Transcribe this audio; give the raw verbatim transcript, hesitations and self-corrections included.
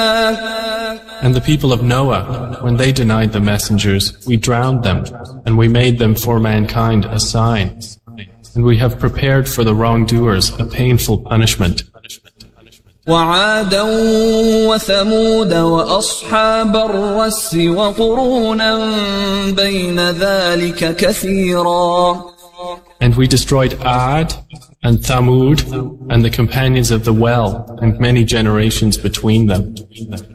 And the people of Noah, when they denied the messengers, we drowned them, and we made them for mankind a sign. And we have prepared for the wrongdoers a painful punishment. وعادا وثمود وأصحاب الرس وقرونا بين ذلك كثيرا. And we destroyed Ad and Thamud and the companions of the well and many generations between them.